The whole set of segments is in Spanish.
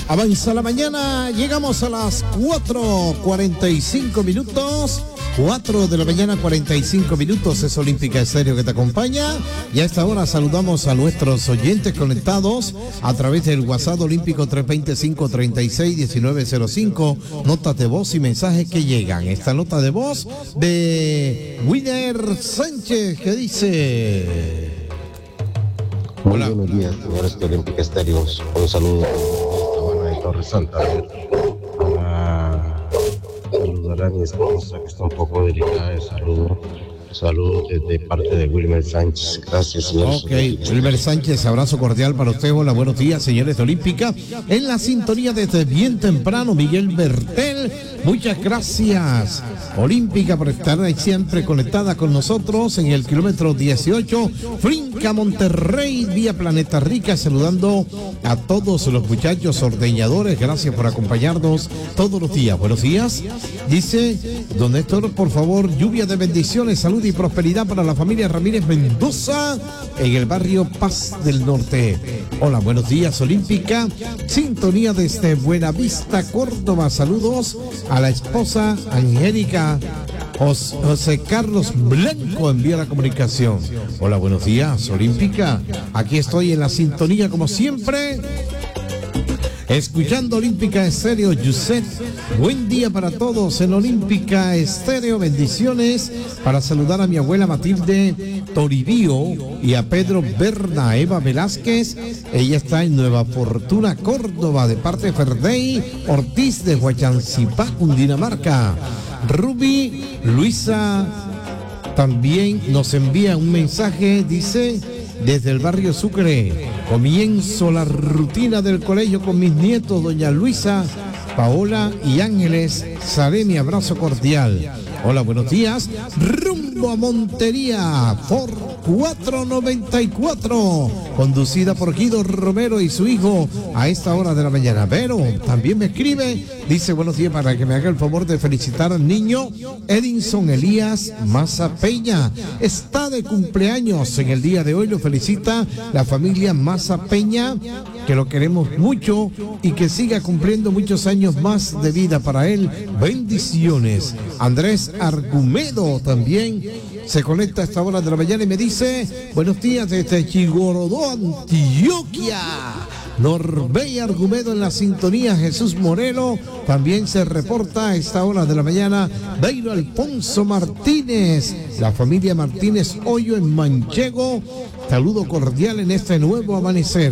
Avanza la mañana, llegamos a las 4:45 minutos. 4 de la mañana, 45 minutos, es Olímpica Estéreo que te acompaña. Y a esta hora saludamos a nuestros oyentes conectados a través del WhatsApp Olímpico 325-36-1905. Notas de voz y mensajes que llegan. Esta nota de voz de Wilner Sánchez que dice... Hola. Buenos días, señores de Olímpica Estéreo. Un saludo a Torres Santa. Saludar a mi esposa que está un poco delicada de salud. Saludos de parte de Wilmer Sánchez. Gracias, señor. Ok, Wilmer Sánchez, abrazo cordial para usted. Hola, buenos días, señores de Olímpica. En la sintonía desde bien temprano, Miguel Bertel. Muchas gracias, Olímpica, por estar ahí siempre conectada con nosotros en el kilómetro 18, Finca Monterrey, vía Planeta Rica, saludando a todos los muchachos ordeñadores. Gracias por acompañarnos todos los días. Buenos días. Dice don Néstor, por favor, lluvia de bendiciones, salud y prosperidad para la familia Ramírez Mendoza en el barrio Paz del Norte. Hola, buenos días, Olímpica. Sintonía desde Buenavista, Córdoba. Saludos a la esposa Angélica. José Carlos Blanco envía la comunicación. Hola, buenos días, Olímpica. Aquí estoy en la sintonía como siempre, escuchando Olímpica Estéreo. Yuset, buen día para todos en Olímpica Estéreo. Bendiciones para saludar a mi abuela Matilde Toribío y a Pedro Berna, Eva Velázquez. Ella está en Nueva Fortuna, Córdoba, de parte de Ferdey Ortiz de Huachancipá, Cundinamarca. Ruby Luisa también nos envía un mensaje, dice, desde el barrio Sucre. Comienzo la rutina del colegio con mis nietos, doña Luisa, Paola y Ángeles. Saré mi abrazo cordial. Hola, buenos días. Rumbo a Montería, Ford 494, conducida por Guido Romero y su hijo a esta hora de la mañana. Pero también me escribe, dice buenos días, para que me haga el favor de felicitar al niño Edinson Elías Maza Peña. Está de cumpleaños en el día de hoy, lo felicita la familia Maza Peña, que lo queremos mucho y que siga cumpliendo muchos años más de vida para él. Bendiciones. Andrés Argumedo también se conecta a esta hora de la mañana y me dice buenos días desde Chigorodó, Antioquia. Norbey Argumedo en la sintonía. Jesús Morelo también se reporta a esta hora de la mañana. Dairo Alfonso Martínez, la familia Martínez Hoyo en Manchego. Saludo cordial en este nuevo amanecer.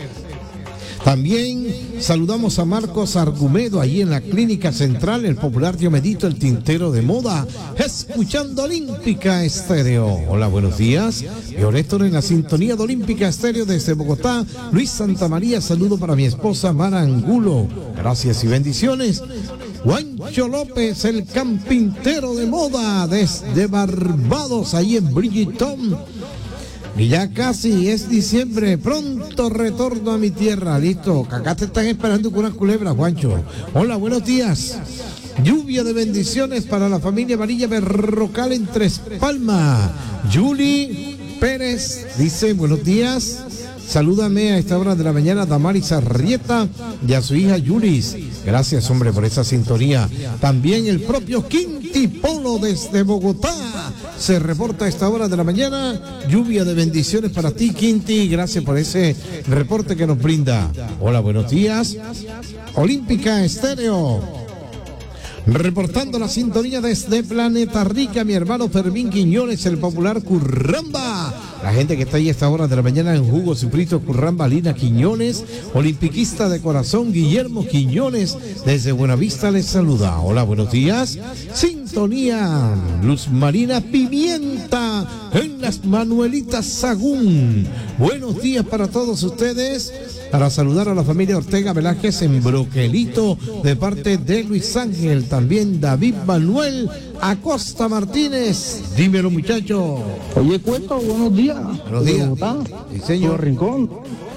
También saludamos a Marcos Argumedo, allí en la Clínica Central, el popular Diomedito, el tintero de moda, escuchando Olímpica Estéreo. Hola, buenos días. Yo, Néstor, en la sintonía de Olímpica Estéreo desde Bogotá. Luis Santamaría, saludo para mi esposa Mara Angulo. Gracias y bendiciones. Juancho López, el campintero de moda, desde Barbados, ahí en Bridgeton. Y ya casi es diciembre, pronto retorno a mi tierra. Listo, acá te están esperando con unas culebras, Juancho. Hola, buenos días. Lluvia de bendiciones para la familia Amarilla Berrocal en Tres Palmas. Yuli Pérez dice buenos días. Salúdame a esta hora de la mañana a Damaris Arrieta y a su hija Yulis. Gracias, hombre, por esa sintonía. También el propio Quinti Polo desde Bogotá se reporta a esta hora de la mañana. Lluvia de bendiciones para ti, Quinti. Gracias por ese reporte que nos brinda. Hola, buenos días. Olímpica Estéreo. Reportando la sintonía desde Planeta Rica, mi hermano Fermín Quiñones, el popular Curramba. La gente que está ahí a esta hora de la mañana en Jugos y Fritos Curramba, Lina Quiñones, olimpiquista de corazón, Guillermo Quiñones, desde Buenavista les saluda. Hola, buenos días. Sintonía Luz Marina Pimienta en las Manuelitas Sagún. Buenos días para todos ustedes. Para saludar a la familia Ortega Velázquez en Broquelito, de parte de Luis Ángel. También David Manuel Acosta Martínez. Dímelo, muchacho. Oye, Cueto, buenos días. Buenos días. Sí, señor. Rincón.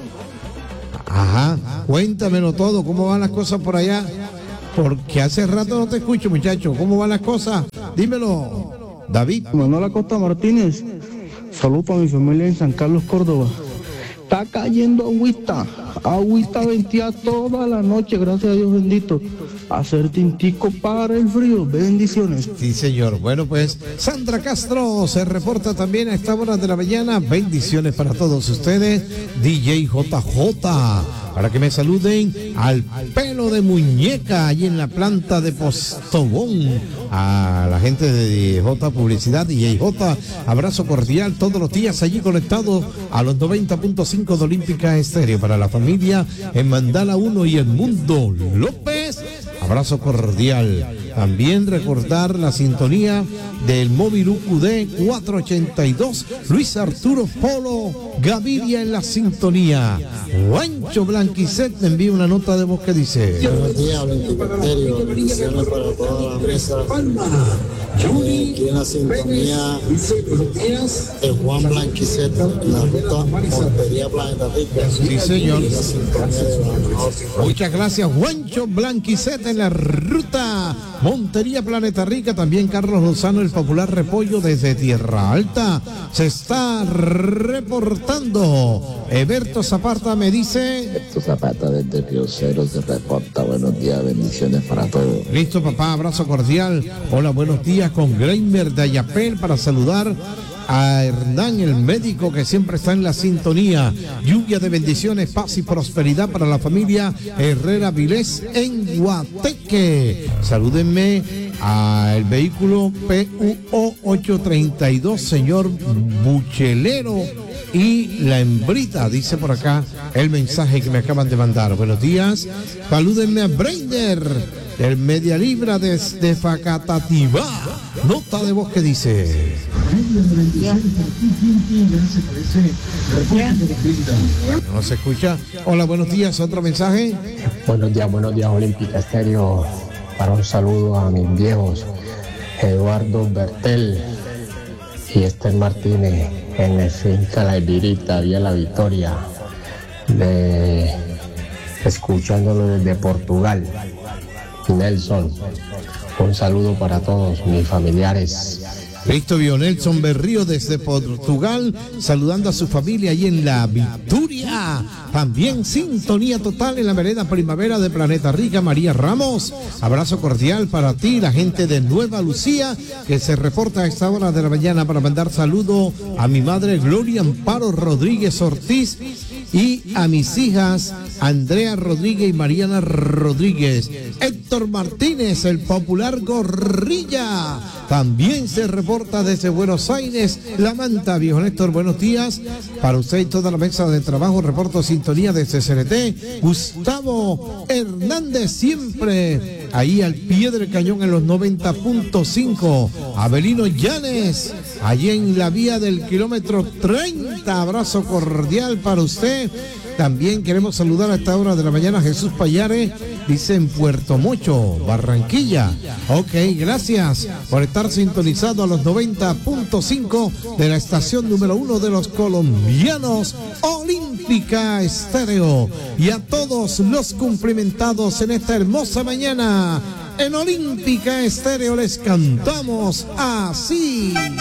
Ajá, cuéntamelo todo. ¿Cómo van las cosas por allá? Porque hace rato no te escucho, muchacho. ¿Cómo van las cosas? Dímelo, David. Manuel Acosta Martínez. Saludos para mi familia en San Carlos, Córdoba. Está cayendo agüita. Agüita ventía toda la noche, gracias a Dios bendito. Hacer tintico para el frío. Bendiciones. Sí, señor. Bueno, pues Sandra Castro se reporta también a esta hora de la mañana. Bendiciones para todos ustedes. DJ JJ, para que me saluden al pelo de muñeca allí en la planta de Postobón. A la gente de J Publicidad, DJ J, abrazo cordial todos los días allí conectados a los 90.5 de Olímpica Estéreo. Para la familia en Mandala 1 y el Mundo López, abrazo cordial. También recordar la sintonía del móvil UQD 482, Luis Arturo Polo Gaviria en la sintonía. Juancho Blanquicet me envía una nota de voz que dice: buenos días, Olímpico, bendiciones para toda la mesa. Aquí en la sintonía de Juan Blanquicet, en la ruta Montería Planeta Rica. Sí, señor. La sintonía de la mejor. Muchas gracias, Juancho Blanquicet, en la ruta Montería Planeta Rica. También Carlos Lozano, el popular repollo desde Tierra Alta, se está reportando. Eberto Zapata me dice: Esto Zapata desde Río Cero se reporta. Buenos días, bendiciones para todos. Listo, papá, abrazo cordial. Hola, buenos días con Greimer de Ayapel para saludar a Hernán, el médico que siempre está en la sintonía. Lluvia de bendiciones, paz y prosperidad para la familia Herrera Vilés en Guateque. Salúdenme al vehículo PUO 832, señor Buchelero y la hembrita, dice por acá el mensaje que me acaban de mandar. Buenos días, salúdenme a Breiner, el media libra desde Facatativá. Nota de voz que dice: no se escucha. Hola, buenos días, otro mensaje. Buenos días, Olímpica Estéreo. Para un saludo a mis viejos, Eduardo Bertel y Esther Martínez, en el finca La Ibirita, vía La Victoria, escuchándolo desde Portugal. Nelson, un saludo para todos mis familiares. Listo, vio Nelson Berrío desde Portugal, saludando a su familia ahí en La Victoria. También sintonía total en la vereda Primavera de Planeta Rica. María Ramos, abrazo cordial para ti, la gente de Nueva Lucía, que se reporta a esta hora de la mañana para mandar saludo a mi madre Gloria Amparo Rodríguez Ortiz y a mis hijas Andrea Rodríguez y Mariana Rodríguez. Héctor Martínez, el popular Gorrilla, también se reporta desde Buenos Aires, La Manta. Viejo Néstor, buenos días para usted y toda la mesa de trabajo. Reporto sintonía desde CNT. Gustavo Hernández, siempre ahí al pie del cañón en los 90.5. Abelino Llanes, allí en la vía del kilómetro 30. Abrazo cordial para usted. También queremos saludar a esta hora de la mañana a Jesús Payare, dice en Puerto Mocho, Barranquilla. Ok, gracias por estar sintonizado a los 90.5 de la estación número 1 de los colombianos, Olímpica Estéreo. Y a todos los cumplimentados en esta hermosa mañana, en Olímpica Estéreo les cantamos así.